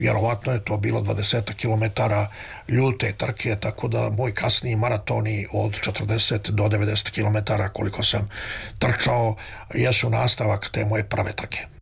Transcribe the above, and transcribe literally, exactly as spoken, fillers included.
vjerovatno je to bilo dvadeset kilometara ljute trke, tako da moj kasniji maratoni od četrdeset do devedeset kilometara koliko sam trčao jesu nastavak te moje prve trke.